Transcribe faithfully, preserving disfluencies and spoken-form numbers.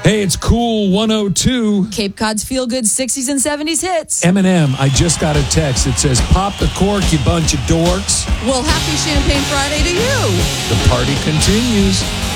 Hey, it's Cool one oh two. Cape Cod's feel-good sixties and seventies hits. Eminem, I just got a text that says, pop the cork, you bunch of dorks. Well, happy Champagne Friday to you. The party continues.